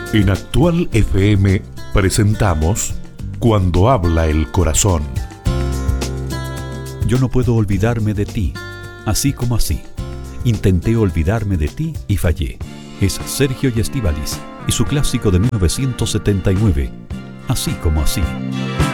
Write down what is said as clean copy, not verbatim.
En Actual FM presentamos Cuando habla el corazón. Yo no puedo olvidarme de ti, así como así. Intenté olvidarme de ti y fallé. Es Sergio y Estíbaliz y su clásico de 1979, Así como así.